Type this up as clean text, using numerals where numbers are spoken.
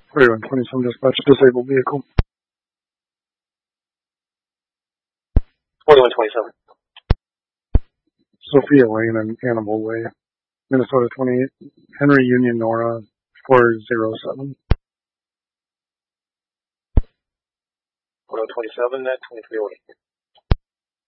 4127 dispatch, disabled vehicle. 4127. Sophia Lane and Annabelle Way, Minnesota 28, Henry Union Nora 407. 4127, that 2308.